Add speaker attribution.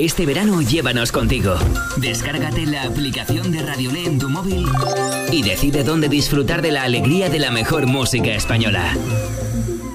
Speaker 1: Este verano llévanos contigo. Descárgate la aplicación de Radiolé en tu móvil y decide dónde disfrutar de la alegría de la mejor música española.